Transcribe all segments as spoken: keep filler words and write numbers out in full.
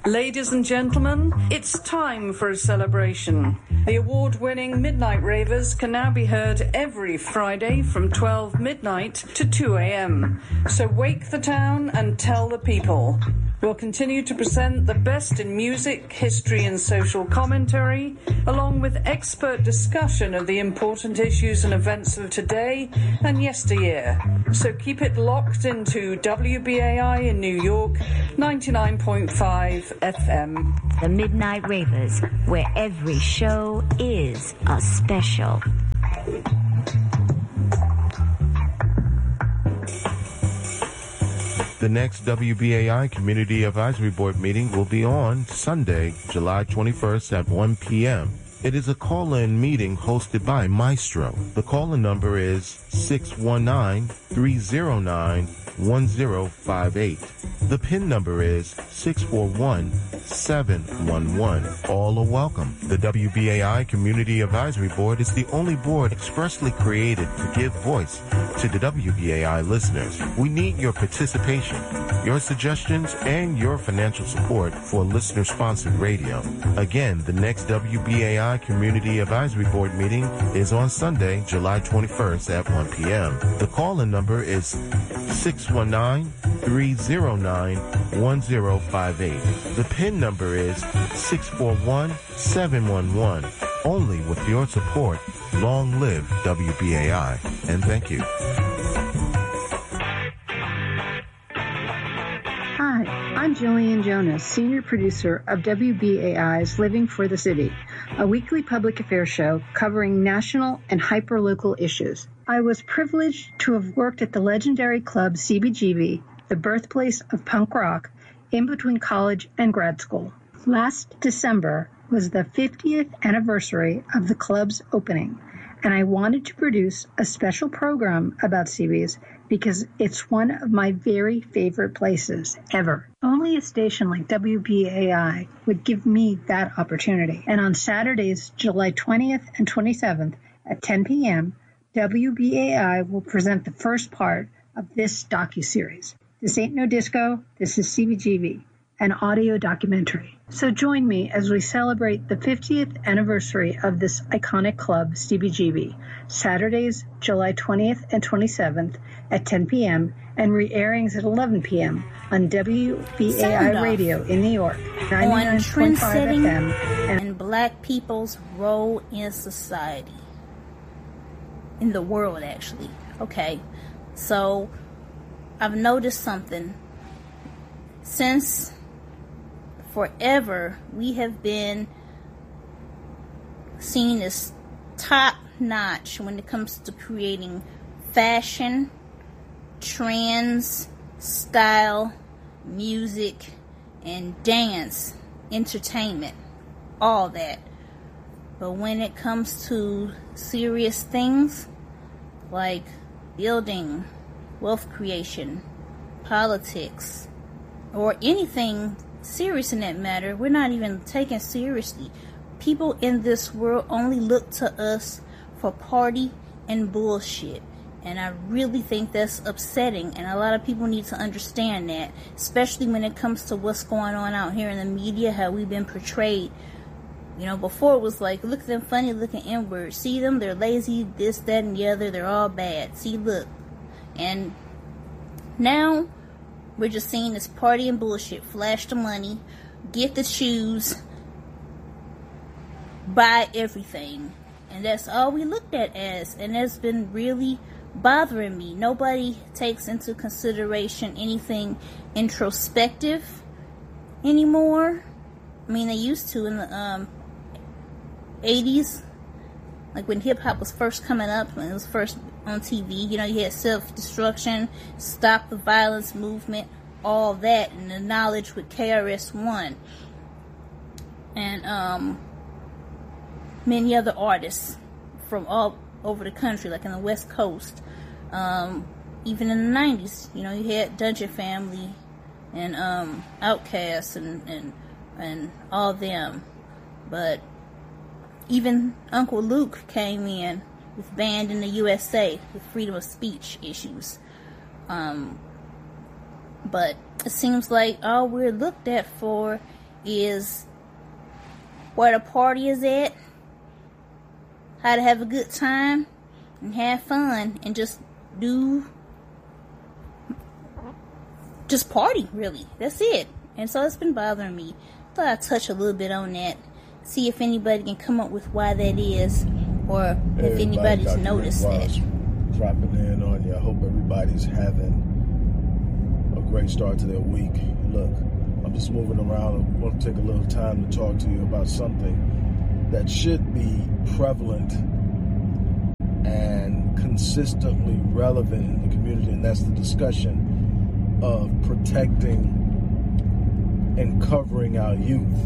Ladies and gentlemen, it's time for a celebration. The award-winning Midnight Ravers can now be heard every Friday from twelve midnight to two a.m. So wake the town and tell the people. We'll continue to present the best in music, history, and social commentary, along with expert discussion of the important issues and events of today and yesteryear. So keep it locked into W B A I in New York, ninety-nine point five F M. The Midnight Ravers, where every show is a special. The next W B A I Community Advisory Board meeting will be on Sunday, July twenty-first at one p.m. It is a call-in meeting hosted by Maestro. The call-in number is six one nine, three zero nine, one zero five eight. The PIN number is six four one, seven one one. All are welcome. The W B A I Community Advisory Board is the only board expressly created to give voice to the W B A I listeners. We need your participation, your suggestions, and your financial support for listener-sponsored radio. Again, the next W B A I Community Advisory Board meeting is on Sunday, July twenty-first at one p.m. The call-in number is six one nine, three zero nine, one zero five eight. The PIN number is six four one, seven one one. Only with your support, long live W B A I, and thank you. Hi, I'm Jillian Jonas, senior producer of W B A I's Living for the City, a weekly public affairs show covering national and hyper-local issues. I was privileged to have worked at the legendary club C B G B, the birthplace of punk rock, in between college and grad school. Last December was the fiftieth anniversary of the club's opening, and I wanted to produce a special program about C B's because it's one of my very favorite places ever. Only a station like W B A I would give me that opportunity. And on Saturdays, July twentieth and twenty-seventh at ten p.m., W B A I will present the first part of this docuseries. This ain't no disco, this is C B G B, an audio documentary. So join me as we celebrate the fiftieth anniversary of this iconic club, C B G B, Saturdays, July twentieth and twenty-seventh at ten p.m. and re-airings at eleven p.m. on W B A I Radio in New York, ninety-nine point five F M. And, and black people's role in society. In the world, actually. Okay, so I've noticed something. Since forever, we have been seen as top notch when it comes to creating fashion, trends, style, music, and dance, entertainment, all that. But when it comes to serious things like building, wealth creation, politics, or anything serious in that matter, we're not even taken seriously. People in this world only look to us for party and bullshit. And I really think that's upsetting, and a lot of people need to understand that, especially when it comes to what's going on out here in the media, how we've been portrayed. You know, before it was like, look at them funny looking N-words. See them, they're lazy, this, that, and the other, they're all bad. See, look. And now, we're just seeing this party and bullshit. Flash the money, get the shoes, buy everything. And that's all we looked at as. And that's been really bothering me. Nobody takes into consideration anything introspective anymore. I mean, they used to in the um, eighties. Like when hip-hop was first coming up, when it was first on T V, you know, you had self-destruction, stop the violence movement, all that, and the knowledge with K R S One. And um, many other artists from all over the country, like in the West Coast. Um, even in the nineties, you know, you had Dungeon Family and um, Outkast and, and, and all them. But even Uncle Luke came in with banned in the U S A with freedom of speech issues. Um, but it seems like all we're looked at for is where the party is at, how to have a good time and have fun and just do, just party, really. That's it. And so it's been bothering me. Thought I'd touch a little bit on that, see if anybody can come up with why that is, or hey, if anybody's Doctor noticed that. Dropping in on you. I hope everybody's having a great start to their week. Look, I'm just moving around. I want to take a little time to talk to you about something that should be prevalent and consistently relevant in the community, and that's the discussion of protecting and covering our youth.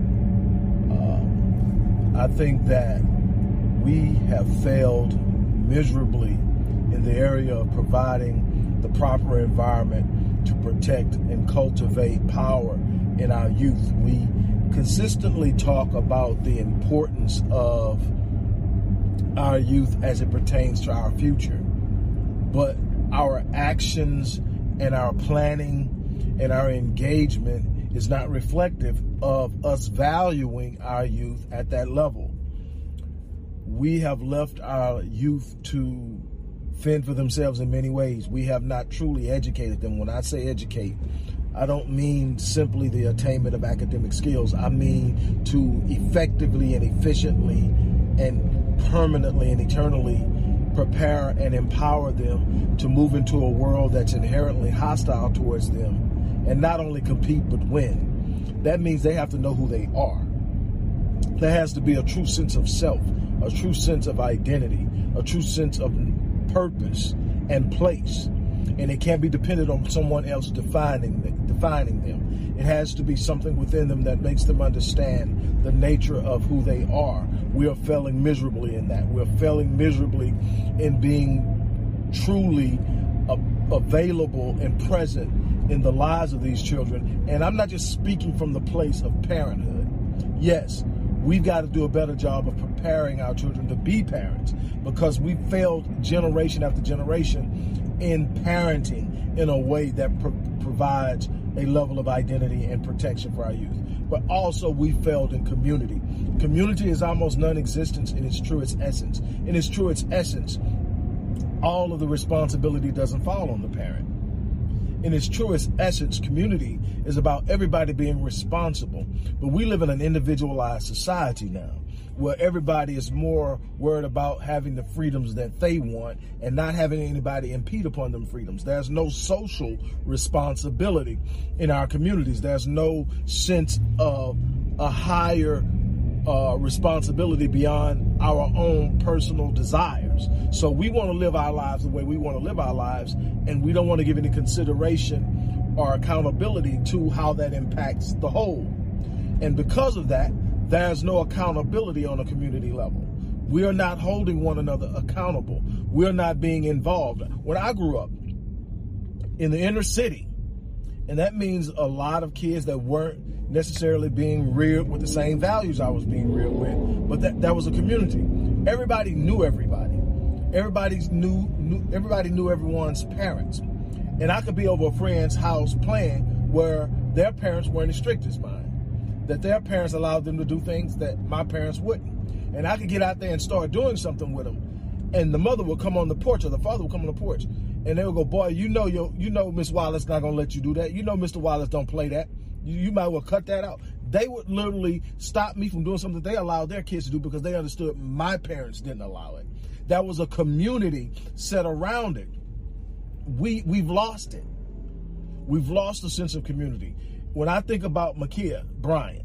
Uh, I think that we have failed miserably in the area of providing the proper environment to protect and cultivate power in our youth. We consistently talk about the importance of our youth as it pertains to our future, but our actions and our planning and our engagement is not reflective of us valuing our youth at that level. We have left our youth to fend for themselves in many ways. We have not truly educated them. When I say educate, I don't mean simply the attainment of academic skills. I mean to effectively and efficiently and permanently and eternally prepare and empower them to move into a world that's inherently hostile towards them and not only compete but win. That means they have to know who they are. There has to be a true sense of self, a true sense of identity, a true sense of purpose and place. And it can't be dependent on someone else defining them, defining them. It has to be something within them that makes them understand the nature of who they are. We are failing miserably in that. We're failing miserably in being truly a- available and present in the lives of these children. And I'm not just speaking from the place of parenthood. Yes, we've got to do a better job of preparing our children to be parents, because we failed generation after generation in parenting in a way that pro- provides a level of identity and protection for our youth. But also we failed in community. Community is almost non-existent in its truest essence. In its truest essence, all of the responsibility doesn't fall on the parent. In its truest essence, community is about everybody being responsible. But we live in an individualized society now, where everybody is more worried about having the freedoms that they want and not having anybody impede upon them freedoms. There's no social responsibility in our communities. There's no sense of a higher uh, responsibility beyond our own personal desires. So we want to live our lives the way we want to live our lives, and we don't want to give any consideration or accountability to how that impacts the whole. And because of that, there's no accountability on a community level. We are not holding one another accountable. We're not being involved. When I grew up in the inner city, and that means a lot of kids that weren't necessarily being reared with the same values I was being reared with, but that, that was a community. Everybody knew everybody. Everybody knew, knew everybody knew everyone's parents. And I could be over a friend's house playing where their parents weren't as strict as mine, that their parents allowed them to do things that my parents wouldn't. And I could get out there and start doing something with them, and the mother would come on the porch, or the father would come on the porch, and they would go, "Boy, you know your, you know Miss Wallace not gonna let you do that. You know Mister Wallace don't play that. You, you might well cut that out." They would literally stop me from doing something they allowed their kids to do because they understood my parents didn't allow it. That was a community set around it. We we've lost it. We've lost the sense of community. When I think about Makia Bryant,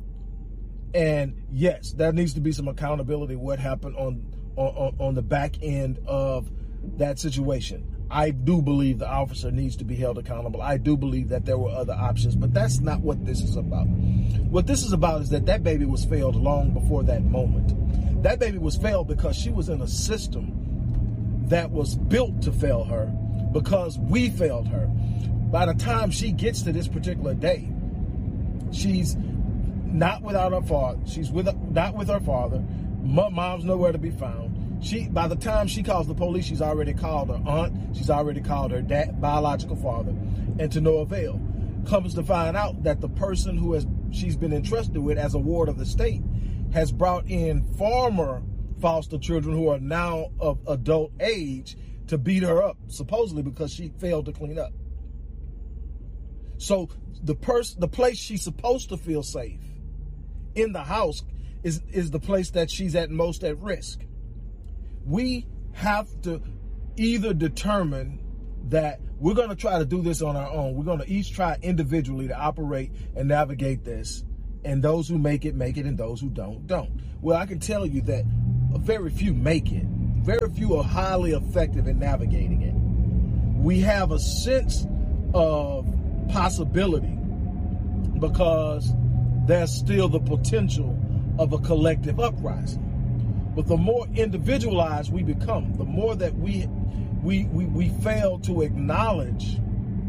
and yes, there needs to be some accountability what happened on, on on the back end of that situation. I do believe the officer needs to be held accountable. I do believe that there were other options, but that's not what this is about. What this is about is that that baby was failed long before that moment. That baby was failed because she was in a system that was built to fail her because we failed her. By the time she gets to this particular day, she's not without her father. She's with not with her father. Mom's nowhere to be found. She, by the time she calls the police, she's already called her aunt. She's already called her dad, biological father, and to no avail. Comes to find out that the person who has she's been entrusted with as a ward of the state has brought in former foster children who are now of adult age to beat her up, supposedly because she failed to clean up. So the person, the place she's supposed to feel safe in the house is, is the place that she's at most at risk. We have to either determine that we're going to try to do this on our own. We're going to each try individually to operate and navigate this. And those who make it, make it, and those who don't, don't. Well, I can tell you that very few make it. Very few are highly effective in navigating it. We have a sense of possibility because there's still the potential of a collective uprising. But the more individualized we become, the more that we we we, we fail to acknowledge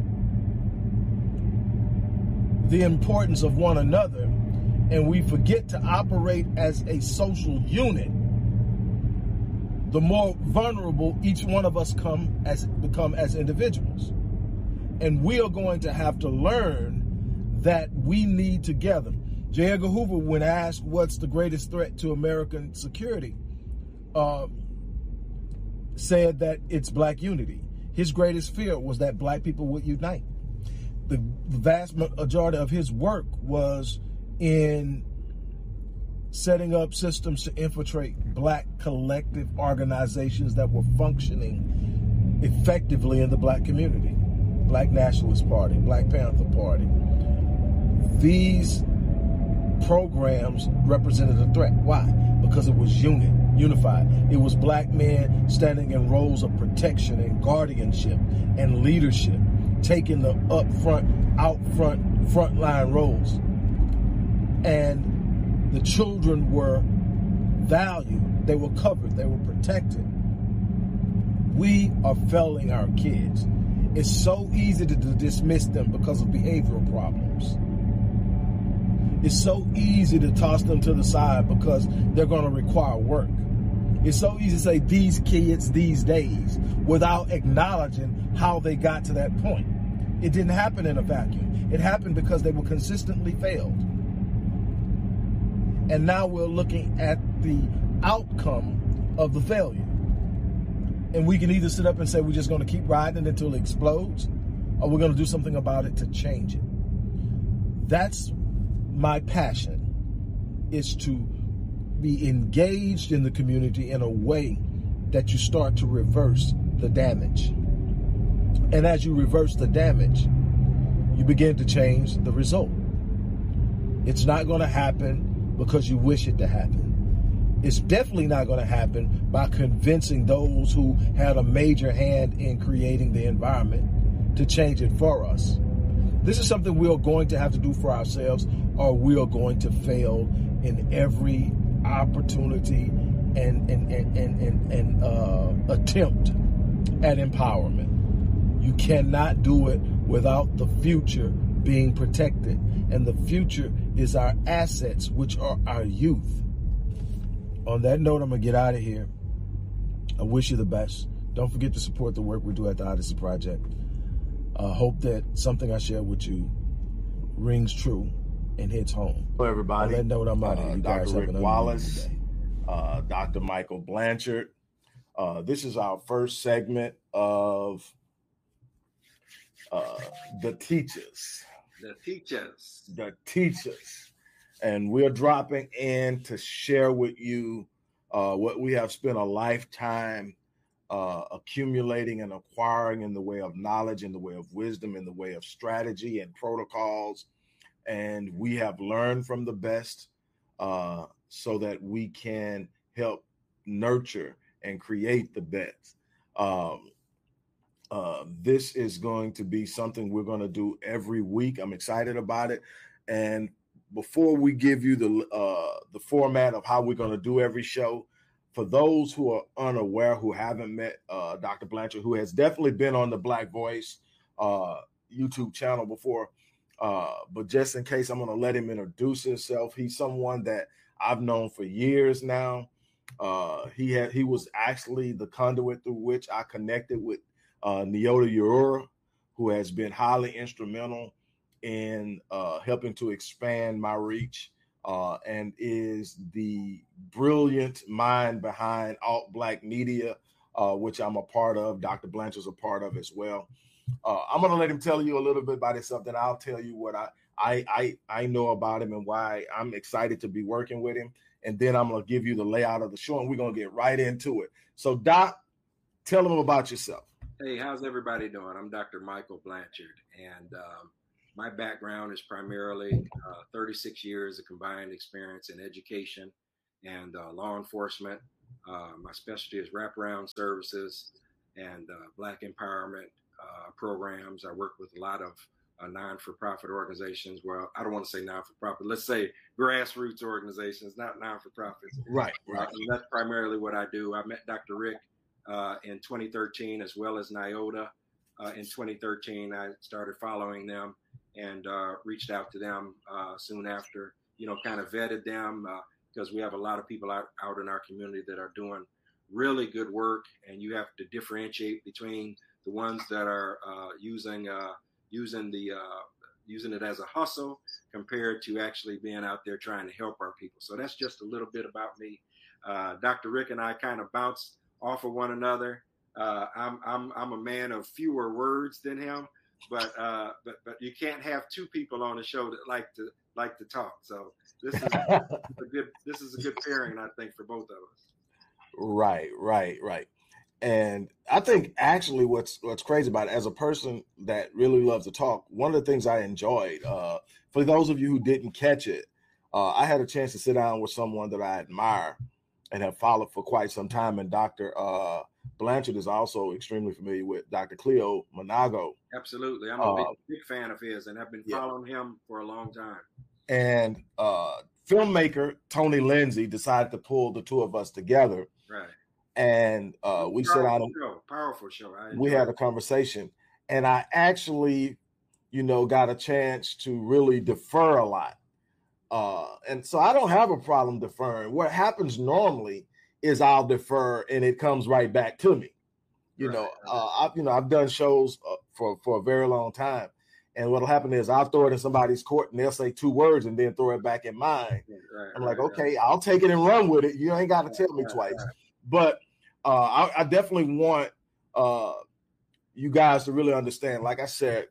the importance of one another, and we forget to operate as a social unit, the more vulnerable each one of us come as become as individuals. And we are going to have to learn that we need together. J. Edgar Hoover, when asked what's the greatest threat to American security, uh, said that it's black unity. His greatest fear was that black people would unite. The vast majority of his work was in setting up systems to infiltrate black collective organizations that were functioning effectively in the black community. Black Nationalist Party, Black Panther Party. These programs represented a threat. Why? Because it was unit, unified. It was black men standing in roles of protection and guardianship and leadership, taking the up front, out front, frontline roles. And the children were valued. They were covered. They were protected. We are failing our kids. It's so easy to, to dismiss them because of behavioral problems. It's so easy to toss them to the side because they're going to require work. It's so easy to say these kids these days without acknowledging how they got to that point. It didn't happen in a vacuum. It happened because they were consistently failed. And now we're looking at the outcome of the failure. And we can either sit up and say we're just going to keep riding it until it explodes, or we're going to do something about it to change it. That's my passion, is to be engaged in the community in a way that you start to reverse the damage. And as you reverse the damage, you begin to change the result. It's not going to happen because you wish it to happen. It's definitely not going to happen by convincing those who had a major hand in creating the environment to change it for us. This is something we are going to have to do for ourselves, or we are going to fail in every opportunity and and and and, and, and uh, attempt at empowerment. You cannot do it without the future being protected, and the future is our assets, which are our youth. On that note, I'm going to get out of here. I wish you the best. Don't forget to support the work we do at the Odyssey Project. I hope that something I share with you rings true and hits home. Hello, everybody. On that note, I'm out of here. You guys Doctor have Rick an Wallace, day. uh, Doctor Michael Blanchard. Uh, this is our first segment of uh, The Teachers. The Teachers. The Teachers. And we're dropping in to share with you uh, what we have spent a lifetime uh, accumulating and acquiring in the way of knowledge, in the way of wisdom, in the way of strategy and protocols. And we have learned from the best uh, so that we can help nurture and create the best. Um, uh, this is going to be something we're going to do every week. I'm excited about it. And before we give you the uh, the format of how we're going to do every show, for those who are unaware, who haven't met uh, Doctor Blanchard, who has definitely been on the Black Voice uh, YouTube channel before, uh, but just in case, I'm going to let him introduce himself. He's someone that I've known for years now. Uh, he had he was actually the conduit through which I connected with uh, Nyota Urora, who has been highly instrumental in uh, helping to expand my reach, uh, and is the brilliant mind behind Alt Black Media, uh, which I'm a part of. Doctor Blanchard's a part of as well. Uh, I'm going to let him tell you a little bit about himself, then I'll tell you what I, I, I, I know about him and why I'm excited to be working with him. And then I'm going to give you the layout of the show, and we're going to get right into it. So, Doc, tell them about yourself. Hey, how's everybody doing? I'm Doctor Michael Blanchard, and um, my background is primarily uh, thirty-six years of combined experience in education and uh, law enforcement. Uh, my specialty is wraparound services and uh, Black empowerment uh, programs. I work with a lot of uh, non-for-profit organizations. Well, I don't want to say non-for-profit. Let's say grassroots organizations, not non-for-profits. Right, right. Uh, and that's primarily what I do. I met Doctor Rick uh, in twenty thirteen, as well as NIOTA uh, in twenty thirteen. I started following them and uh, reached out to them uh, soon after, you know, kind of vetted them because uh, we have a lot of people out, out in our community that are doing really good work, and you have to differentiate between the ones that are uh, using uh, using the uh, using it as a hustle compared to actually being out there trying to help our people. So that's just a little bit about me. Uh, Doctor Rick and I kind of bounce off of one another. Uh, I'm I'm I'm a man of fewer words than him, but uh, but but you can't have two people on the show that like to like to talk. So this is a good this is a good pairing, I think, for both of us. Right, right, right. And I think actually what's what's crazy about it, as a person that really loves to talk, one of the things I enjoyed, uh, for those of you who didn't catch it, uh, I had a chance to sit down with someone that I admire and have followed for quite some time. And Doctor Uh, Blanchard is also extremely familiar with Doctor Cleo Manago. Absolutely. I'm a uh, big, big fan of his, and I've been yeah. following him for a long time. And uh, filmmaker Tony Lindsay decided to pull the two of us together. Right. And uh, we powerful sat down and show, powerful show. I we had a it. conversation, and I actually, you know, got a chance to really defer a lot. Uh, and so I don't have a problem deferring. What happens normally is I'll defer and it comes right back to me. You Right. know, uh, I, you know, I've done shows uh, for, for a very long time. And what'll happen is I'll throw it in somebody's court and they'll say two words and then throw it back in mine. Right, I'm like, right, okay, right. I'll take it and run with it. You ain't got to tell me Right, twice. right. But uh, I, I definitely want uh, you guys to really understand. Like I said,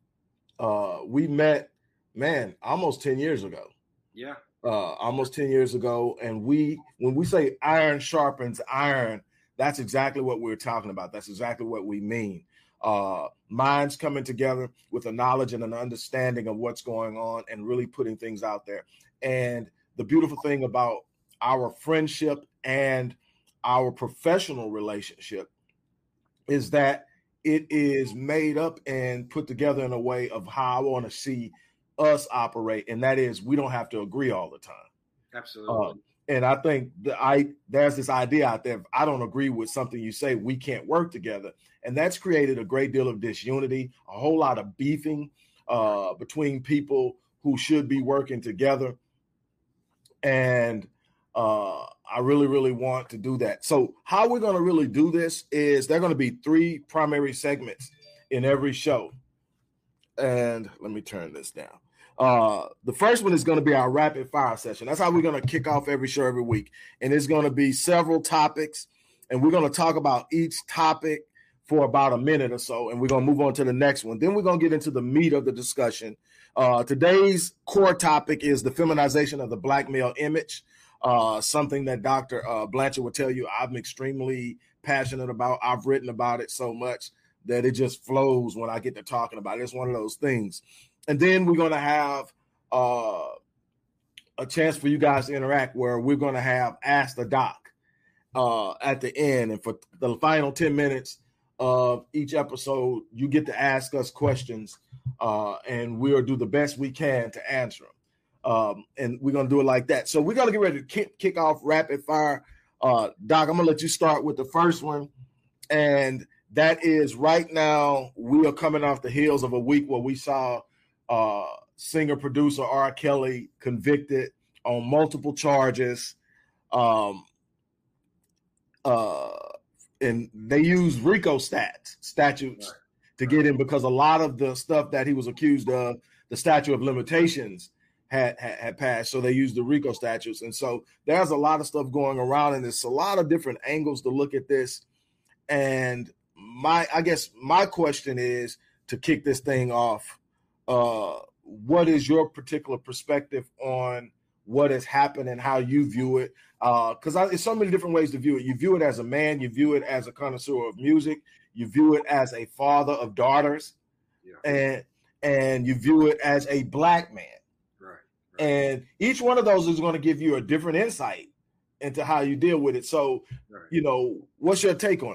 uh, we met, man, almost ten years ago. Yeah. Uh, almost ten years ago. And we, when we say iron sharpens iron, that's exactly what we're talking about. That's exactly what we mean. Uh, minds coming together with a knowledge and an understanding of what's going on and really putting things out there. And the beautiful thing about our friendship and our professional relationship is that it is made up and put together in a way of how I want to see us operate. And that is, we don't have to agree all the time. Absolutely. Uh, and I think that I there's this idea out there, if I don't agree with something you say, we can't work together. And that's created a great deal of disunity, a whole lot of beefing uh, between people who should be working together. And uh, I really, really want to do that. So how we're going to really do this is there are going to be three primary segments in every show. And let me turn this down. Uh, the first one is going to be our rapid fire session. That's how we're going to kick off every show every week. And it's going to be several topics. And we're going to talk about each topic for about a minute or so. And we're going to move on to the next one. Then we're going to get into the meat of the discussion. Uh, today's core topic is the feminization of the Black male image. Uh, something that Doctor Uh, Blanchard would tell you I'm extremely passionate about. I've written about it so much that it just flows when I get to talking about it. It's one of those things. And then we're going to have uh, a chance for you guys to interact where we're going to have Ask the Doc uh, at the end. And for the final ten minutes of each episode, you get to ask us questions uh, and we'll do the best we can to answer them. Um, and we're going to do it like that. So we're going to get ready to kick, kick off rapid fire. Uh, Doc, I'm going to let you start with the first one. And that is right now, we are coming off the heels of a week where we saw uh, singer-producer R. Kelly convicted on multiple charges. Um, uh, and they used RICO stats, statutes Right. to get him because a lot of the stuff that he was accused of, the statute of limitations had, had had passed, so they used the RICO statutes. And so there's a lot of stuff going around, and there's a lot of different angles to look at this. And my, I guess my question is, to kick this thing off, uh, what is your particular perspective on what has happened and how you view it? Because uh, there's so many different ways to view it. You view it as a man, you view it as a connoisseur of music, you view it as a father of daughters, yeah. and and you view it as a black man. Right, right. And each one of those is going to give you a different insight into how you deal with it. So, right. you know, what's your take on it?